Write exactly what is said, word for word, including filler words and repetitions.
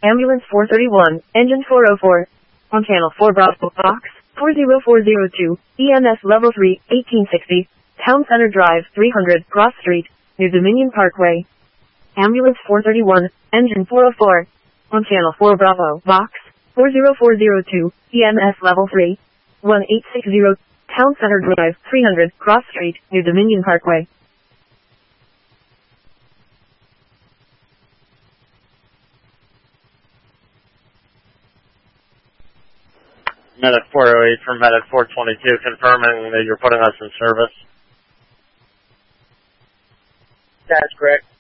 Ambulance four thirty-one, engine four oh four. On channel four Bravo box, four zero four zero two, E M S level three, eighteen sixty, Town Center Drive, three hundred, Cross Street, New Dominion Parkway. Ambulance four thirty-one, engine four oh four. On channel four Bravo box, four zero four zero two, E M S level three, one eight six zero, Town Center Drive, three hundred, Cross Street, New Dominion Parkway. Medic four oh eight from Medic four twenty-two, confirming that you're putting us in service. That's correct.